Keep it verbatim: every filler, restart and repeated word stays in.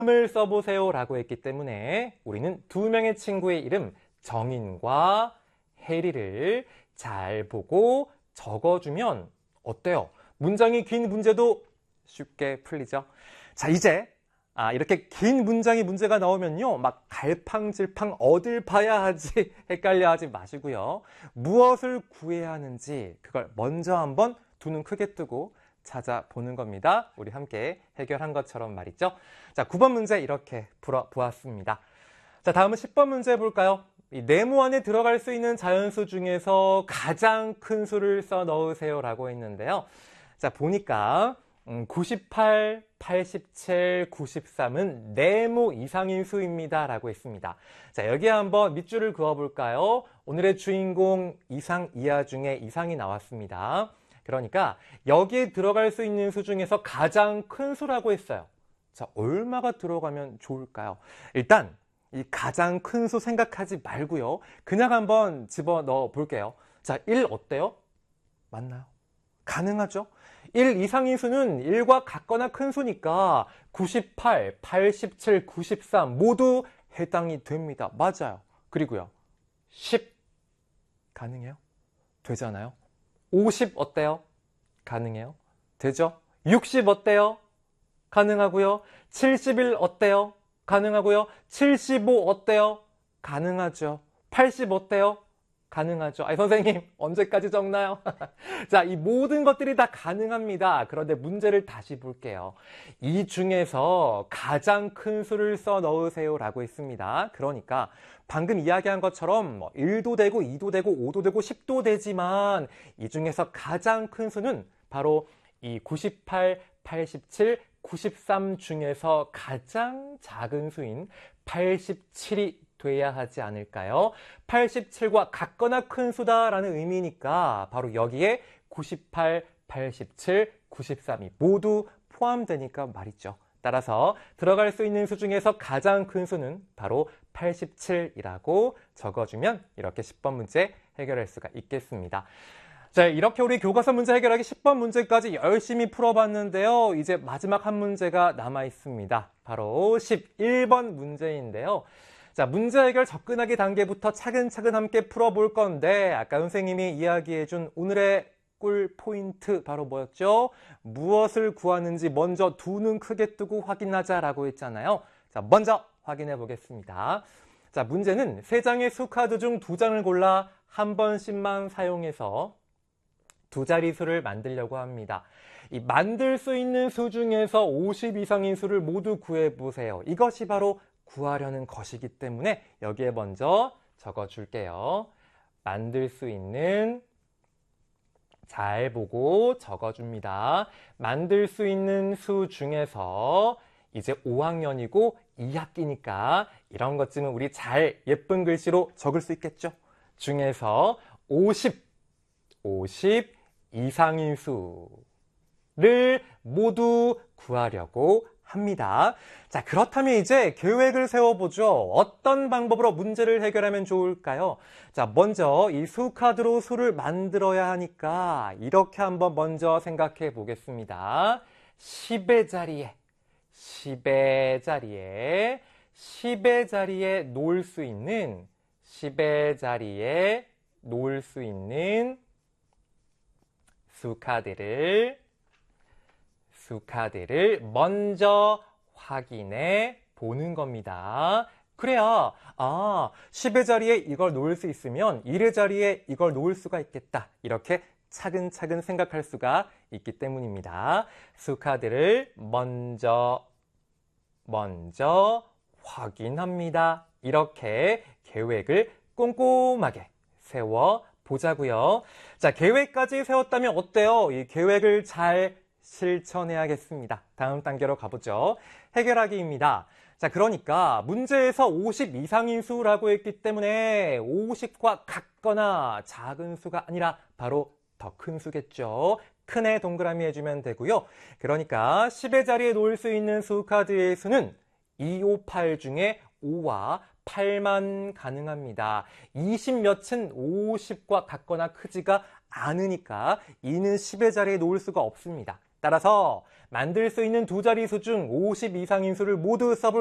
을 써보세요 라고 했기 때문에 우리는 두 명의 친구의 이름 정인과 혜리를 잘 보고 적어주면 어때요? 문장이 긴 문제도 쉽게 풀리죠. 자, 이제 아, 이렇게 긴 문장이 문제가 나오면요, 막 갈팡질팡 어딜 봐야 하지 헷갈려 하지 마시고요. 무엇을 구해야 하는지 그걸 먼저 한번 두 눈 크게 뜨고 찾아보는 겁니다. 우리 함께 해결한 것처럼 말이죠. 자, 구 번 문제 이렇게 풀어보았습니다. 자, 다음은 십 번 문제 볼까요? 이 네모 안에 들어갈 수 있는 자연수 중에서 가장 큰 수를 써 넣으세요 라고 했는데요. 자, 보니까 음, 구십팔, 팔십칠, 구십삼은 네모 이상인 수입니다 라고 했습니다. 자, 여기에 한번 밑줄을 그어볼까요? 오늘의 주인공 이상, 이하 중에 이상이 나왔습니다. 그러니까 여기에 들어갈 수 있는 수 중에서 가장 큰 수라고 했어요. 자, 얼마가 들어가면 좋을까요? 일단 이 가장 큰 수 생각하지 말고요. 그냥 한번 집어넣어 볼게요. 자, 일 어때요? 맞나요? 가능하죠? 일 이상인 수는 일과 같거나 큰 수니까 구십팔, 팔십칠, 구십삼 모두 해당이 됩니다. 맞아요. 그리고요. 십 가능해요? 되잖아요. 오십 어때요? 가능해요? 되죠? 육십 어때요? 가능하고요. 칠십일 어때요? 가능하고요. 칠십오 어때요? 가능하죠. 팔십 어때요? 가능하죠. 아니, 선생님, 언제까지 적나요? 자, 이 모든 것들이 다 가능합니다. 그런데 문제를 다시 볼게요. 이 중에서 가장 큰 수를 써 넣으세요 라고 했습니다. 그러니까 방금 이야기한 것처럼 뭐 일도 되고 이도 되고 오도 되고 십도 되지만 이 중에서 가장 큰 수는 바로 이 구십팔, 팔십칠, 구십삼 중에서 가장 작은 수인 팔십칠이 돼야 하지 않을까요? 팔십칠과 같거나 큰 수다라는 의미니까 바로 여기에 구십팔, 팔십칠, 구십삼이 모두 포함되니까 말이죠. 따라서 들어갈 수 있는 수 중에서 가장 큰 수는 바로 팔십칠이라고 적어주면 이렇게 십 번 문제 해결할 수가 있겠습니다. 자, 이렇게 우리 교과서 문제 해결하기 십 번 문제까지 열심히 풀어봤는데요. 이제 마지막 한 문제가 남아 있습니다. 바로 십일 번 문제인데요. 자, 문제 해결 접근하기 단계부터 차근차근 함께 풀어볼 건데 아까 선생님이 이야기해준 오늘의 꿀 포인트 바로 뭐였죠? 무엇을 구하는지 먼저 두 눈 크게 뜨고 확인하자라고 했잖아요. 자, 먼저 확인해 보겠습니다. 자, 문제는 세 장의 수카드 중 두 장을 골라 한 번씩만 사용해서 두 자릿수를 만들려고 합니다. 이 만들 수 있는 수 중에서 오십 이상인 수를 모두 구해보세요. 이것이 바로 구하려는 것이기 때문에 여기에 먼저 적어줄게요. 만들 수 있는, 잘 보고 적어줍니다. 만들 수 있는 수 중에서 이제 오 학년이고 이 학기니까 이런 것쯤은 우리 잘 예쁜 글씨로 적을 수 있겠죠? 중에서 오십, 오십 이상인 수를 모두 구하려고 합니다. 자, 그렇다면 이제 계획을 세워보죠. 어떤 방법으로 문제를 해결하면 좋을까요? 자, 먼저 이 수카드로 수를 만들어야 하니까 이렇게 한번 먼저 생각해 보겠습니다. 십의 자리에, 십의 자리에, 십의 자리에 놓을 수 있는, 십의 자리에 놓을 수 있는 수카드를 수카드를 먼저 확인해 보는 겁니다. 그래야 아, 십의 자리에 이걸 놓을 수 있으면 일의 자리에 이걸 놓을 수가 있겠다. 이렇게 차근차근 생각할 수가 있기 때문입니다. 수카드를 먼저 먼저 확인합니다. 이렇게 계획을 꼼꼼하게 세워 보자고요. 자, 계획까지 세웠다면 어때요? 이 계획을 잘 실천해야겠습니다. 다음 단계로 가보죠. 해결하기입니다. 자, 그러니까 문제에서 오십 이상인 수라고 했기 때문에 오십과 같거나 작은 수가 아니라 바로 더 큰 수겠죠. 큰 애 동그라미 해주면 되고요. 그러니까 십의 자리에 놓을 수 있는 수카드의 수는 이, 오, 팔 중에 오와 팔만 가능합니다. 이십 몇은 오십과 같거나 크지가 않으니까 이는 십의 자리에 놓을 수가 없습니다. 따라서 만들 수 있는 두 자릿수 중 오십 이상인 수를 모두 써볼